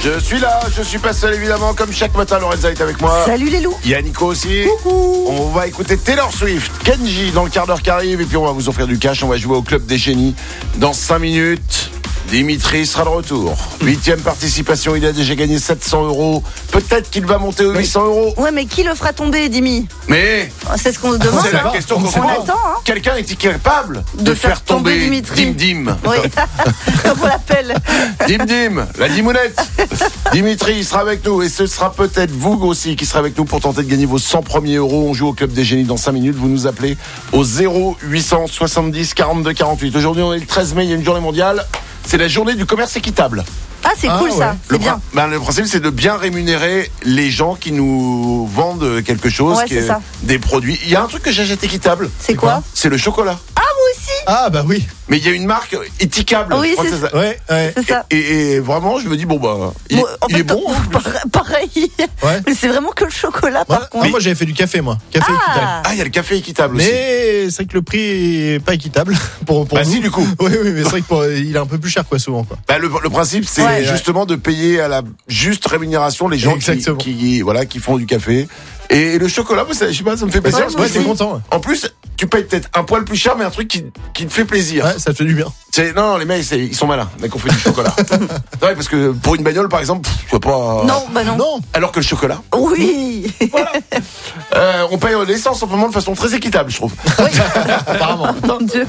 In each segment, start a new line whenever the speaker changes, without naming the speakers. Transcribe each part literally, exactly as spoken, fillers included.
Je suis là, je suis pas seul évidemment, comme chaque matin Lorenza est avec moi.
Salut les loups.
Il y a Nico aussi.
Coucou.
On va écouter Taylor Swift, Kenji dans le quart d'heure qui arrive et puis on va vous offrir du cash, on va jouer au Club des Génies dans cinq minutes. Dimitri sera de retour. Huitième participation, il a déjà gagné sept cents euros. Peut-être qu'il va monter aux huit cents euros.
Ouais, mais qui le fera tomber, Dimi?
Mais
c'est ce qu'on se demande.
c'est la
hein.
question qu'on se
On
pose.
attend. Hein.
Quelqu'un est capable de,
De
faire,
faire tomber
tomber
Dimitri.
Dim Dim.
Oui, comme on l'appelle.
Dim Dim, la Dimounette. Dimitri, il sera avec nous et ce sera peut-être vous aussi qui serez avec nous pour tenter de gagner vos cent premiers euros. On joue au Club des Génies dans cinq minutes. Vous nous appelez au zéro huit cent soixante-dix quarante-deux quarante-huit. Aujourd'hui, on est le treize mai, il y a une journée mondiale. C'est la journée du commerce équitable.
Ah, c'est
Ah,
cool
ouais.
ça, c'est
Le,
bien.
prin- ben, le principe, c'est de bien rémunérer les gens qui nous vendent quelque chose,
Ouais,
qui
c'est
est
ça.
des produits. Il y a un truc que j'achète équitable.
C'est quoi?
C'est le chocolat.
Ah, moi aussi.
Ah bah oui.
Mais il y a une marque étiquable.
Oui,
je crois
c'est
que ça.
Ouais, ouais.
C'est ça.
Et, et vraiment, je me dis, bon, bah, il,
Bon, en
il
fait,
est bon.
on- pareil.
Ouais.
Mais c'est vraiment que le chocolat, par
Ouais.
contre.
Non, moi j'avais fait du café moi. Café équitable.
Ah,
Ah, il y a le café équitable aussi.
Mais c'est vrai que le prix est pas équitable pour, pour
Bah
nous.
si, du coup.
Oui, oui, mais c'est vrai que pour- il est un peu plus cher quoi souvent quoi.
Bah, le, le principe, c'est
Ouais.
justement de payer à la juste rémunération les gens qui,
Exactement.
qui, voilà, qui font du café. Et le chocolat, moi, ça, je sais pas, ça me fait plaisir.
Ouais,
parce
moi
que
Ouais, t'es
aussi.
content. Ouais.
en plus, tu payes peut-être un poil plus cher, mais un truc qui, qui te fait plaisir.
Ouais, ça te fait du bien.
C'est, non, non, les mecs, c'est- ils sont malins, les mecs, on fait du chocolat. C'est vrai, parce que pour une bagnole, par exemple, pff, tu vois pas.
non, bah non.
Non.
Alors que le chocolat,
Oui.
euh, on paye l'essence en ce moment de façon très équitable, je trouve.
Apparemment.
Mon Dieu.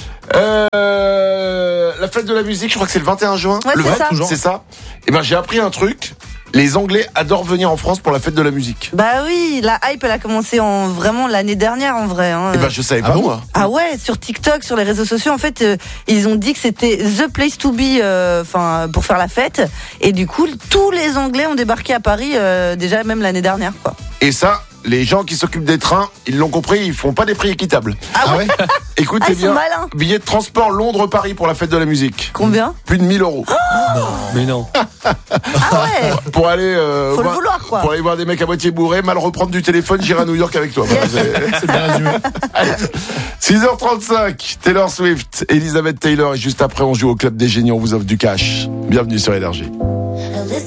Euh, la fête de la musique, je crois que c'est le vingt et un juin.
Ouais,
le
c'est
vingt,
ça.
toujours.
C'est ça. Et ben, j'ai appris un truc. Les Anglais adorent venir en France pour la fête de la musique.
Bah oui, la hype, elle a commencé en vraiment l'année dernière, en vrai. Hein.
Et ben, je savais
Ah
pas,
bon
moi.
Ah ouais, sur TikTok, sur les réseaux sociaux, en fait, euh, ils ont dit que c'était the place to be, enfin, pour faire la fête. Et du coup, tous les Anglais ont débarqué à Paris euh, déjà même l'année dernière, quoi.
Et ça, les gens qui s'occupent des trains, ils l'ont compris, ils font pas des prix équitables.
Ah ouais.
Écoutez
Ah, ils sont
bien.
malins.
Billet de transport Londres-Paris pour la fête de la musique.
Combien?
Plus de mille euros.
Mais non.
Ah ouais.
Pour aller, euh,
Faut le
voir,
vouloir, quoi.
pour aller voir des mecs à moitié bourrés, mal reprendre du téléphone, j'irai à New York avec toi. Voilà, c'est-
C'est bien résumé.
six heures trente-cinq, Taylor Swift, Elizabeth Taylor, et juste après on joue au Club des Génies, on vous offre du cash. Bienvenue sur Énergie.